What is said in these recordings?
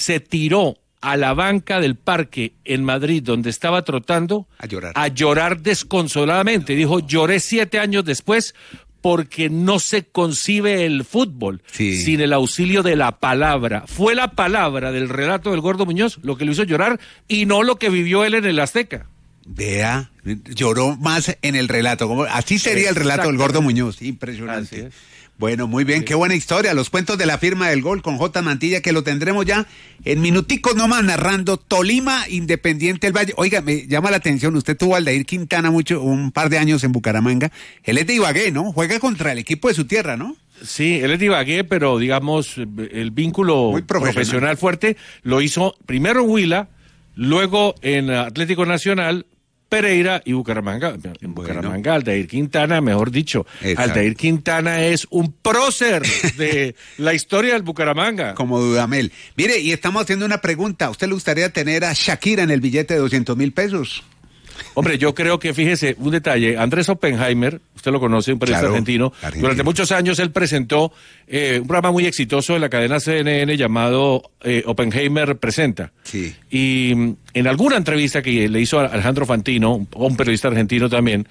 se tiró a la banca del parque en Madrid, donde estaba trotando, a llorar desconsoladamente. Dijo, lloré 7 años después porque no se concibe el fútbol sin el auxilio de la palabra. Fue la palabra del relato del Gordo Muñoz lo que lo hizo llorar y no lo que vivió él en el Azteca. Vea, lloró más en el relato. Así sería el relato del Gordo Muñoz. Impresionante. Bueno, muy bien, qué buena historia. Los cuentos de la firma del gol con J. Mantilla, que lo tendremos ya en minuticos nomás narrando Tolima, Independiente del Valle. Oiga, me llama la atención, usted tuvo a Aldair Quintana un par de años en Bucaramanga. Él es de Ibagué, ¿no? Juega contra el equipo de su tierra, ¿no? Sí, él es de Ibagué, pero digamos, el vínculo profesional fuerte lo hizo primero en Huila, luego en Atlético Nacional, Pereira y Bucaramanga. En Bucaramanga, Aldair Quintana, mejor dicho. Exacto. Aldair Quintana es un prócer de la historia del Bucaramanga. Como Dudamel. Mire, y estamos haciendo una pregunta. ¿A usted le gustaría tener a Shakira en el billete de 200,000 pesos? Hombre, yo creo que, fíjese, un detalle, Andrés Oppenheimer, usted lo conoce, un periodista argentino, durante muchos años él presentó un programa muy exitoso en la cadena CNN llamado Oppenheimer Presenta. Sí. Y en alguna entrevista que le hizo a Alejandro Fantino, un periodista argentino también,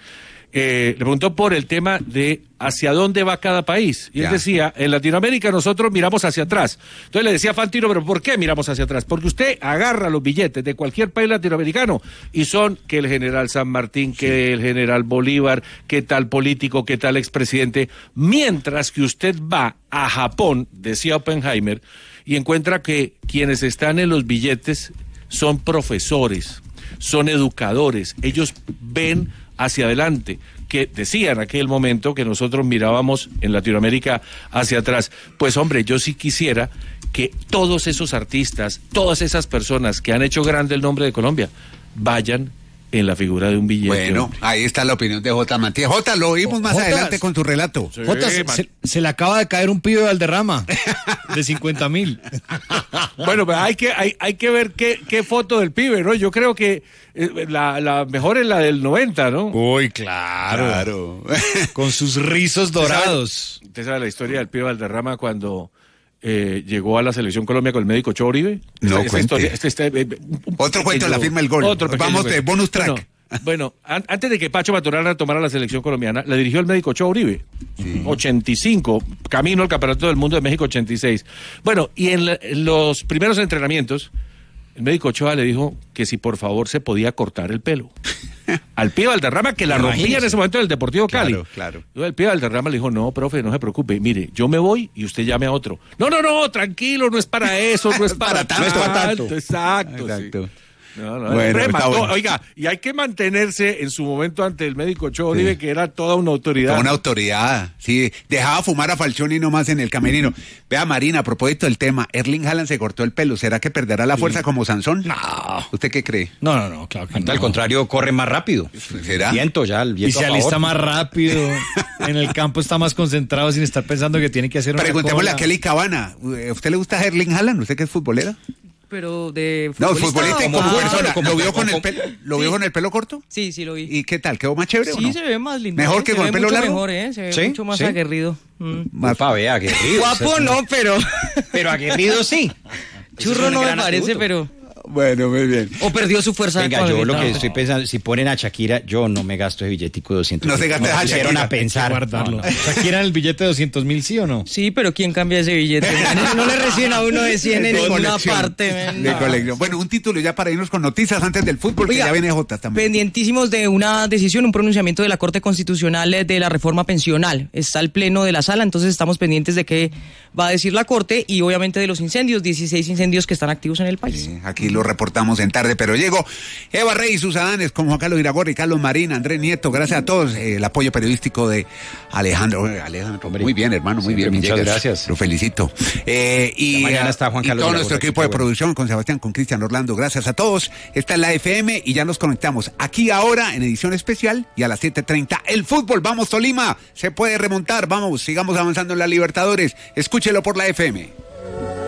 le preguntó por el tema de hacia dónde va cada país. Y él decía, en Latinoamérica nosotros miramos hacia atrás. Entonces le decía a Fantino, ¿pero por qué miramos hacia atrás? Porque usted agarra los billetes de cualquier país latinoamericano y son que el general San Martín, que el general Bolívar, que tal político, que tal expresidente. Mientras que usted va a Japón, decía Oppenheimer, y encuentra que quienes están en los billetes son profesores, son educadores. Ellos ven hacia adelante, que decía en aquel momento que nosotros mirábamos en Latinoamérica hacia atrás. Pues hombre, yo sí quisiera que todos esos artistas, todas esas personas que han hecho grande el nombre de Colombia, vayan en la figura de un billete. Bueno, ahí está la opinión de J. Mantilla. J, lo oímos más adelante con tu relato. Sí, J, se le acaba de caer un pibe de Valderrama de 50,000. Bueno, pues hay que ver qué foto del pibe, ¿no? Yo creo que la mejor es la del 90, ¿no? Uy, claro. Con sus rizos dorados. ¿Usted sabe la historia del pibe Valderrama cuando llegó a la Selección Colombia con el médico Ochoa Uribe? No, cuente. Otro cuento de la firma del gol. Vamos de bonus track. Bueno, antes de que Pacho Maturana tomara la Selección Colombiana, le dirigió el médico Ochoa Uribe. 85, camino al Campeonato del Mundo de México 86. Bueno, y en los primeros entrenamientos, el médico Ochoa le dijo que si por favor se podía cortar el pelo. Al pibe Valderrama, que la rompía en ese momento del Deportivo Cali. Claro. El pibe Valderrama le dijo, no, profe, no se preocupe, mire, yo me voy y usted llame a otro. No, tranquilo, no es para eso, no es para tanto. No es para tanto. Exacto. Sí. No, bueno, bueno. Oiga, y hay que mantenerse en su momento ante el médico Ochoa Uribe, que era toda una autoridad. Toda una autoridad, sí. Dejaba fumar a Falcioni nomás en el camerino. Vea, Marina, a propósito del tema, Erling Haaland se cortó el pelo. ¿Será que perderá la fuerza como Sansón? No. ¿Usted qué cree? No, claro que no. Al contrario, corre más rápido. ¿Será? El viento y se alista más rápido. En el campo está más concentrado sin estar pensando que tiene que hacer una Preguntémosle a Kelly Cabana. ¿A usted le gusta Erling Haaland? ¿Usted que es futbolera? Pero de futbolista como persona. ¿Lo vio con el pelo corto? Sí, lo vi. ¿Y qué tal? ¿Quedó más chévere o no? Sí, se ve más lindo. ¿Mejor que con el pelo largo? Mejor, se ve mucho más aguerrido. Más vea, aguerrido. Guapo no, pero aguerrido sí. Churro no me parece, pero... Bueno, muy bien. O perdió su fuerza. Venga, yo lo que estoy pensando, si ponen a Shakira, yo no me gasto el billetico de 200. No se gasta a Shakira. A pensar. Guardarlo. ¿Shakira en el billete de 200,000, sí o no? Sí, pero ¿quién cambia ese billete? No le reciben a uno de 100 en ninguna parte. De colección. Bueno, un título ya para irnos con noticias antes del fútbol, que ya viene J también. Pendientísimos de una decisión, un pronunciamiento de la Corte Constitucional de la reforma pensional. Está el pleno de la sala, entonces estamos pendientes de qué va a decir la Corte y obviamente de los incendios, 16 incendios que están activos en el país. Sí, aquí lo reportamos en Tarde Pero Llego. Eva Rey y sus Adanes con Juan Carlos Iragorri, Carlos Marín, Andrés Nieto, gracias a todos. El apoyo periodístico de Alejandro, muy bien, hermano, muy bien. Muchas gracias. Lo felicito. Y mañana está Juan Carlos y todo nuestro equipo de producción, con Sebastián, con Cristian Orlando, gracias a todos. Esta es la FM y ya nos conectamos aquí ahora en edición especial y a las 7:30 el fútbol. Vamos Tolima, se puede remontar, vamos, sigamos avanzando en la Libertadores. Escúchelo por la FM.